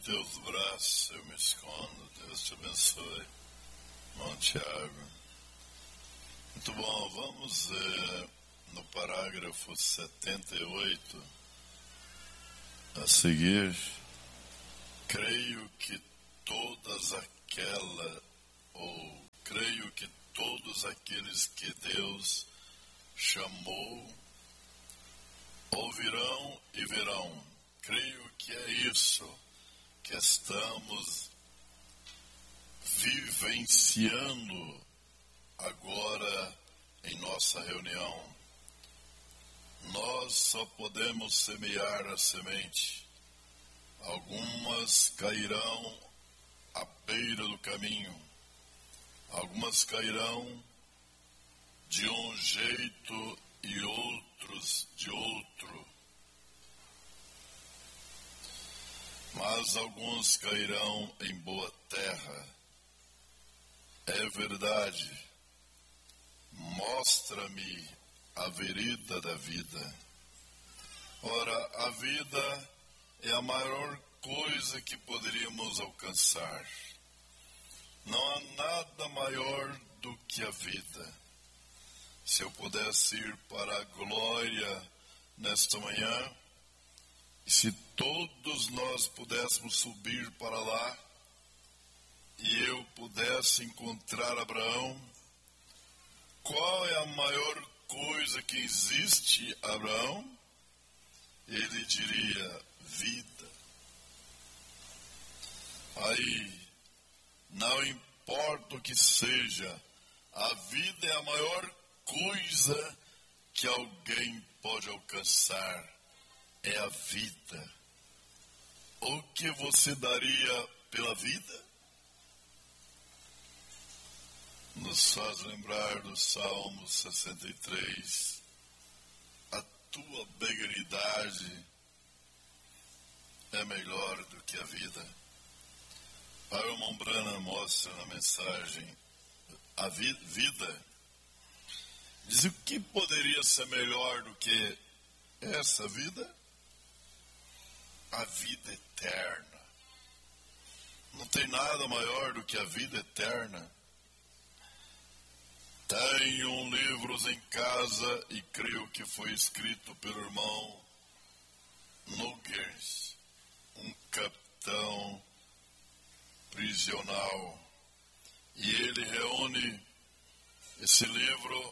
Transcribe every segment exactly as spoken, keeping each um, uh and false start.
teus braços eu me escondo. Deus te abençoe. Irmão Tiago. Muito bom, vamos é, no parágrafo setenta e oito a seguir. Creio que todas aquela, ou creio que todos aqueles que Deus chamou ouvirão e verão. Creio que é isso que estamos vivenciando agora em nossa reunião. Nós só podemos semear a semente. Algumas cairão à beira do caminho. Algumas cairão de um jeito e outros de outro. Mas alguns cairão em boa terra. É verdade. Mostra-me a vereda da vida. Ora, a vida é a maior coisa que poderíamos alcançar. Não há nada maior do que a vida. Se eu pudesse ir para a glória nesta manhã, e se todos nós pudéssemos subir para lá, e eu pudesse encontrar Abraão, qual é a maior coisa que existe, Abraão? Ele diria, vida. Aí, não importa o que seja, a vida é a maior coisa que alguém pode alcançar. É a vida. O que você daria pela vida? Nos faz lembrar do Salmo sessenta e três. A tua benignidade é melhor do que a vida. Pai Irmão Branham mostra na mensagem a vi- vida. Diz o que poderia ser melhor do que essa vida? A vida eterna. Não tem nada maior do que a vida eterna. Tenho livros em casa e creio que foi escrito pelo irmão Nuggers, um capitão prisional. E ele reúne esse livro,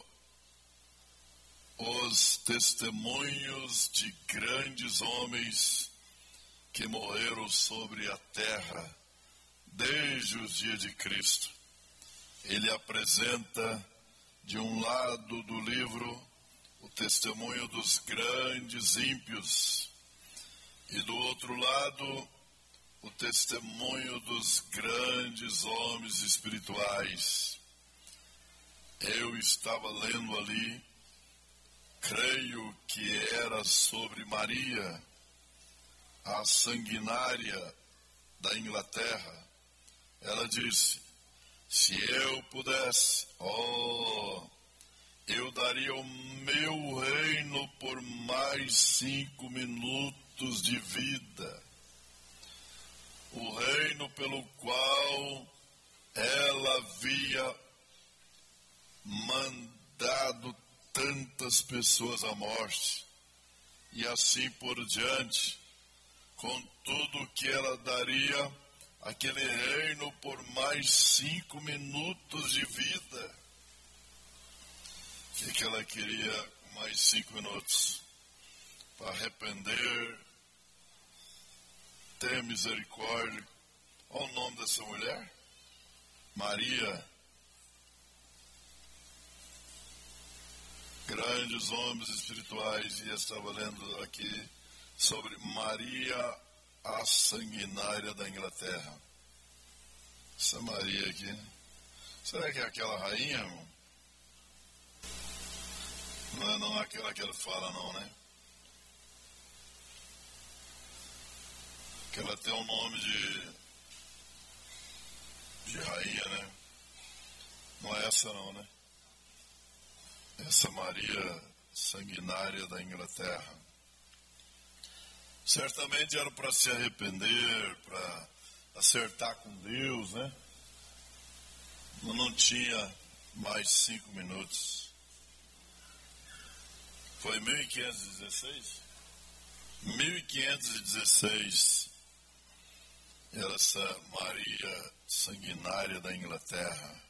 os testemunhos de grandes homens que morreram sobre a terra desde os dias de Cristo. Ele apresenta de um lado do livro o testemunho dos grandes ímpios e do outro lado o testemunho dos grandes homens espirituais. Eu estava lendo ali, creio que era sobre Maria, a sanguinária da Inglaterra. Ela disse, se eu pudesse, oh, eu daria o meu reino por mais cinco minutos de vida. O reino pelo qual ela havia mandado tantas pessoas à morte. E assim por diante, com tudo que ela daria, aquele reino por mais cinco minutos de vida. O que, que ela queria mais cinco minutos? Para arrepender, ter misericórdia. Olha o nome dessa mulher. Maria. Grandes homens espirituais. E eu estava lendo aqui sobre Maria, a sanguinária da Inglaterra. Essa Maria aqui. Será que é aquela rainha, irmão? Não é não é aquela que ela fala, não, né? Que ela tem um nome de, de rainha, né? Não é essa não, né? Essa Maria sanguinária da Inglaterra. Certamente era para se arrepender, para acertar com Deus, né? Mas não tinha mais cinco minutos. Foi mil quinhentos e dezesseis? mil quinhentos e dezesseis, essa Maria sanguinária da Inglaterra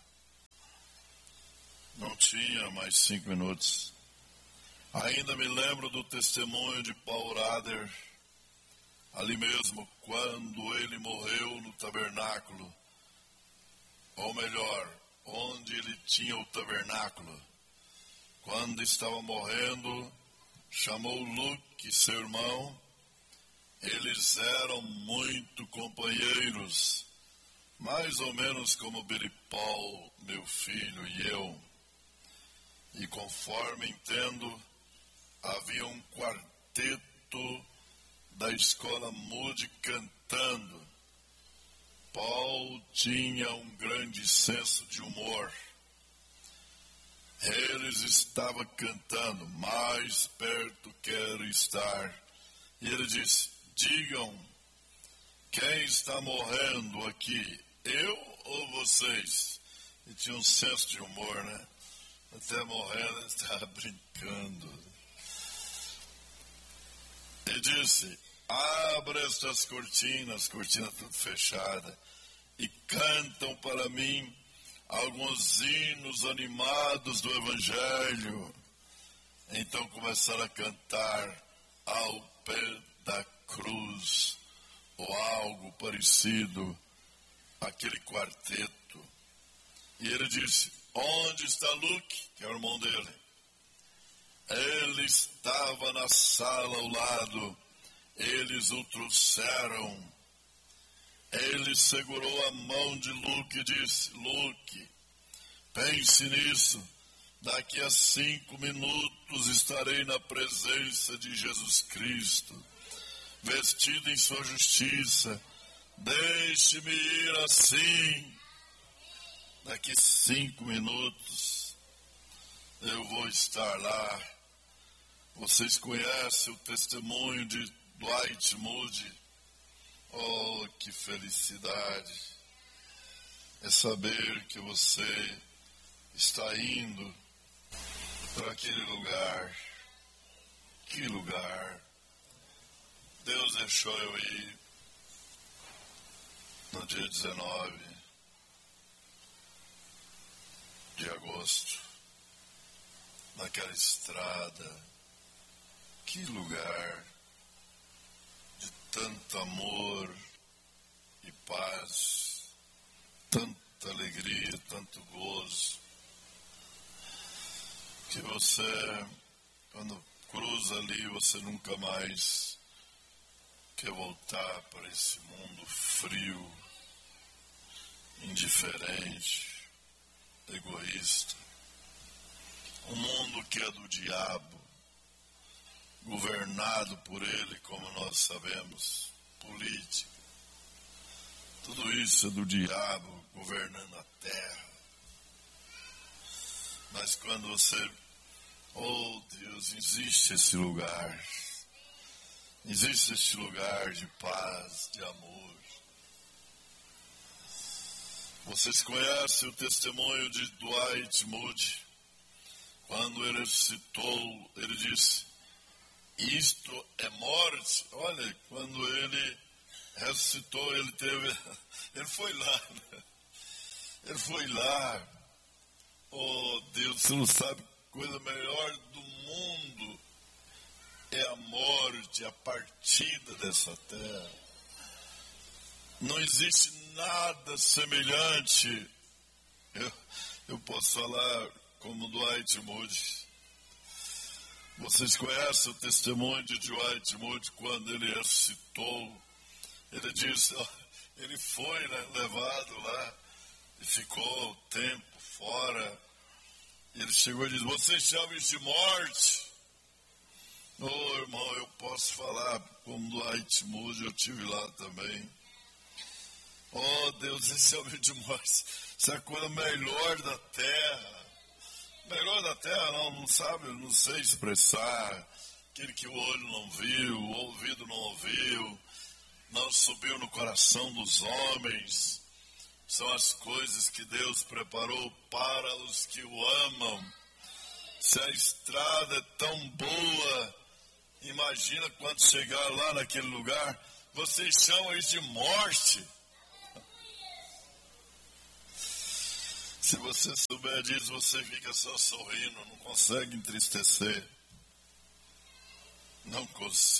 não tinha mais cinco minutos. Ainda me lembro do testemunho de Paul Rader, ali mesmo, quando ele morreu no tabernáculo, ou melhor, onde ele tinha o tabernáculo. Quando estava morrendo, chamou Luke, seu irmão. Eles eram muito companheiros, mais ou menos como Billy Paul, meu filho, e eu. E conforme entendo, havia um quarteto da escola Moody cantando. Paul tinha um grande senso de humor. Eles estavam cantando, mais perto quero estar. E ele disse, digam, quem está morrendo aqui, eu ou vocês? E tinha um senso de humor, né? Até morrendo, ele estava brincando. E disse, abra estas cortinas, cortina tudo fechada, e cantam para mim alguns hinos animados do Evangelho. Então começaram a cantar ao pé da cruz, ou algo parecido, aquele quarteto. E ele disse, onde está Luke, que é o irmão dele? Ele estava na sala ao lado, eles o trouxeram. Ele segurou a mão de Luke e disse, Luke, pense nisso, daqui a cinco minutos estarei na presença de Jesus Cristo, vestido em sua justiça, deixe-me ir assim, daqui a cinco minutos eu vou estar lá. Vocês conhecem o testemunho de Dwight Moody? Oh, que felicidade é saber que você está indo para aquele lugar. Que lugar! Deus deixou eu ir no dia dezenove de agosto, naquela estrada. Que lugar de tanto amor e paz, tanta alegria, tanto gozo, que você, quando cruza ali, você nunca mais quer voltar para esse mundo frio, indiferente, egoísta. Um mundo que é do diabo, governado por ele, como nós sabemos, política. Tudo isso é do diabo governando a terra. Mas quando você, oh Deus, existe esse lugar, existe esse lugar de paz, de amor. Vocês conhecem o testemunho de Dwight Moody? Quando ele citou, ele disse, isto é morte. Olha, quando ele ressuscitou, ele teve, ele foi lá, né? Ele foi lá. Oh Deus, você não sabe, coisa melhor do mundo é a morte, a partida dessa terra. Não existe nada semelhante. Eu, eu posso falar como Dwight Moody. Vocês conhecem o testemunho de Dwight Moody quando ele ressuscitou? Ele disse, ó, ele foi, né, levado lá e ficou tempo fora. Ele chegou e disse, você chama isso de morte? Oh, irmão, eu posso falar como Dwight Moody, eu estive lá também. Oh, Deus, esse é o meu de morte. Isso é a coisa melhor da terra. Melhor da terra, não, não sabe, não sei expressar. aquilo que o olho não viu, o ouvido não ouviu, não subiu no coração dos homens, são as coisas que Deus preparou para os que o amam. Se a estrada é tão boa, imagina quando chegar lá naquele lugar, vocês chamam isso de morte. Se você souber disso, você fica só sorrindo, não consegue entristecer. Não consigo.